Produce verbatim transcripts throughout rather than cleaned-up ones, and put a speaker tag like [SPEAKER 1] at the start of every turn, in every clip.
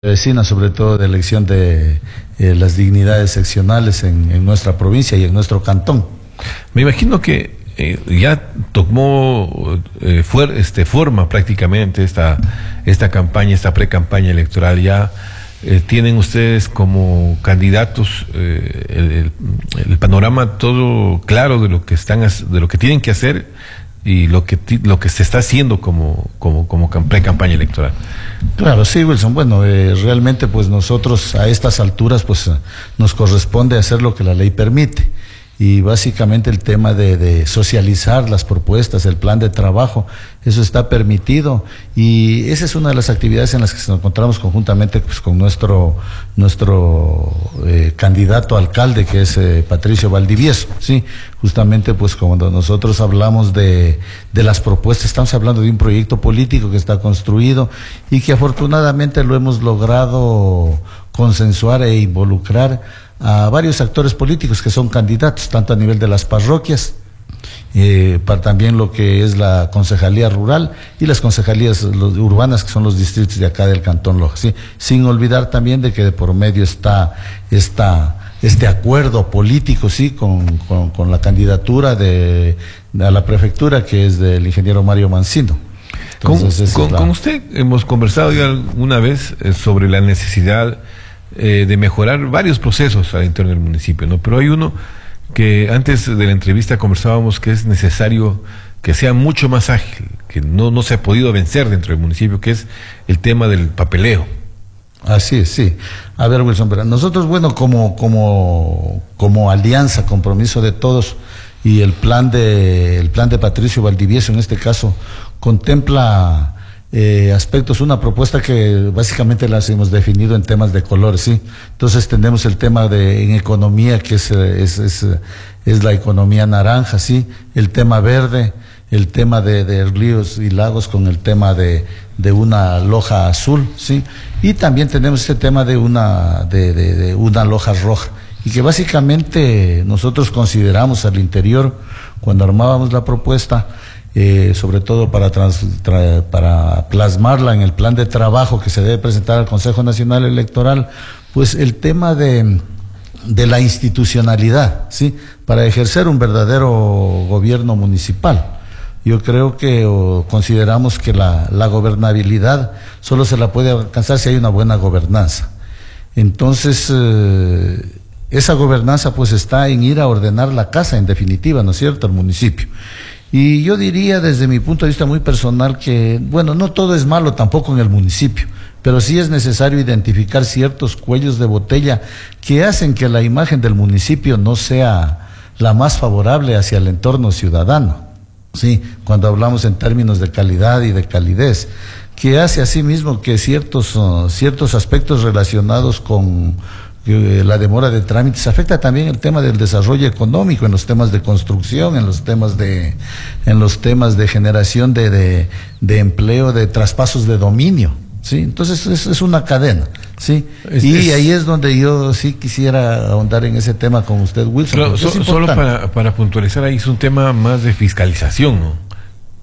[SPEAKER 1] vecina, sobre todo de elección de eh, las dignidades seccionales en, en nuestra provincia y en nuestro cantón.
[SPEAKER 2] Me imagino que eh, ya tomó eh, fuer, este, forma prácticamente esta, esta campaña, esta pre-campaña electoral. Ya eh, tienen ustedes como candidatos eh, el, el, el panorama todo claro de lo que están, de lo que tienen que hacer y lo que lo que se está haciendo como como como pre-campaña electoral.
[SPEAKER 1] Claro, sí, Wilson. Bueno, eh, realmente pues nosotros a estas alturas pues nos corresponde hacer lo que la ley permite. Y básicamente el tema de, de socializar las propuestas, el plan de trabajo, eso está permitido, y esa es una de las actividades en las que nos encontramos conjuntamente pues, con nuestro nuestro eh, candidato a alcalde, que es eh, Patricio Valdivieso, sí, justamente pues cuando nosotros hablamos de, de las propuestas, estamos hablando de un proyecto político que está construido y que afortunadamente lo hemos logrado consensuar e involucrar a varios actores políticos que son candidatos, tanto a nivel de las parroquias, eh, para también lo que es la concejalía rural y las concejalías los, urbanas, que son los distritos de acá del Cantón Loja, ¿sí? Sin olvidar también de que de por medio está esta, este acuerdo político, sí, con, con, con la candidatura de, de a la prefectura, que es del ingeniero Mario Mancino.
[SPEAKER 2] Entonces, con, con, la... con usted hemos conversado ya alguna vez eh, sobre la necesidad Eh, de mejorar varios procesos al interior del municipio, ¿no? Pero hay uno que antes de la entrevista conversábamos que es necesario que sea mucho más ágil, que no, no se ha podido vencer dentro del municipio, que es el tema del papeleo.
[SPEAKER 1] Así es, sí. A ver, Wilson, pero nosotros, bueno, como, como, como alianza, compromiso de todos, y el plan de, el plan de Patricio Valdivieso, en este caso, contempla Eh, aspectos, una propuesta que básicamente las hemos definido en temas de colores, ¿sí? Entonces tenemos el tema de en economía, que es, es, es, es la economía naranja, ¿sí? El tema verde, el tema de, de ríos y lagos con el tema de, de una loja azul, ¿sí? Y también tenemos este tema de una, de, de, de una loja roja, y que básicamente nosotros consideramos al interior, cuando armábamos la propuesta, Eh, sobre todo para, trans, tra, para plasmarla en el plan de trabajo que se debe presentar al Consejo Nacional Electoral, pues el tema de, de la institucionalidad, ¿sí? Para ejercer un verdadero gobierno municipal. Yo creo que o consideramos que la, la gobernabilidad solo se la puede alcanzar si hay una buena gobernanza. Entonces, eh, esa gobernanza pues está en ir a ordenar la casa, en definitiva, ¿no es cierto?, al municipio. Y yo diría desde mi punto de vista muy personal que, bueno, no todo es malo tampoco en el municipio, pero sí es necesario identificar ciertos cuellos de botella que hacen que la imagen del municipio no sea la más favorable hacia el entorno ciudadano, ¿sí? Cuando hablamos en términos de calidad y de calidez, que hace asimismo que ciertos, uh, ciertos aspectos relacionados con que la demora de trámites afecta también el tema del desarrollo económico, en los temas de construcción, en los temas de en los temas de generación de, de, de empleo, de traspasos de dominio, ¿sí? Entonces es, es una cadena, ¿sí? Es, y es, ahí es donde yo sí quisiera ahondar en ese tema con usted, Wilson.
[SPEAKER 2] Pero, so, solo para, para puntualizar, ahí es un tema más de fiscalización, ¿no?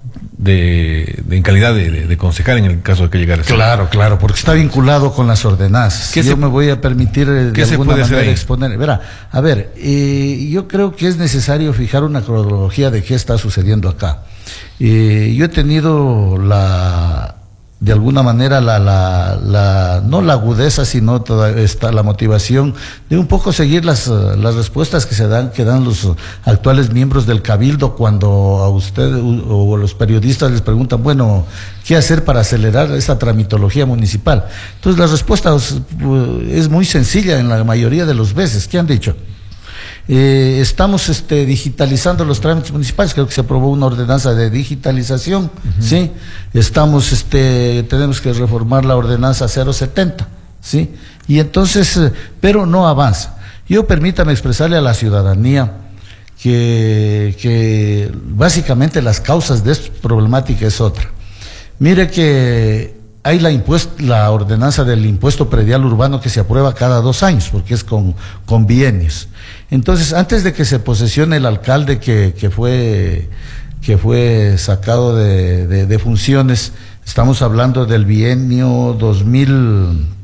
[SPEAKER 2] De, de en calidad de, de, de concejal, en el caso de que llegara a ser.
[SPEAKER 1] Claro, claro, porque está vinculado con las ordenanzas. Yo se, me voy a permitir eh, de alguna manera exponer. Verá, a ver, eh, yo creo que es necesario fijar una cronología de qué está sucediendo acá. Eh, yo he tenido la, de alguna manera, la, la, la, no la agudeza, sino toda esta, la motivación de un poco seguir las, las respuestas que se dan, que dan los actuales miembros del Cabildo cuando a usted o los periodistas les preguntan, bueno, ¿qué hacer para acelerar esa tramitología municipal? Entonces la respuesta es, es muy sencilla en la mayoría de las veces. ¿Qué han dicho? Eh, estamos este, digitalizando los trámites municipales, creo que se aprobó una ordenanza de digitalización, uh-huh. ¿Sí? Estamos, este, tenemos que reformar la ordenanza cero setenta, ¿sí? Y entonces, eh, pero no avanza. Yo permítame expresarle a la ciudadanía que, que básicamente las causas de esta problemática es otra. Mire que hay la, impuest, la ordenanza del impuesto predial urbano que se aprueba cada dos años, porque es con, con bienios. Entonces, antes de que se posesione el alcalde que, que, fue, que fue sacado de, de, de funciones, estamos hablando del bienio dos mil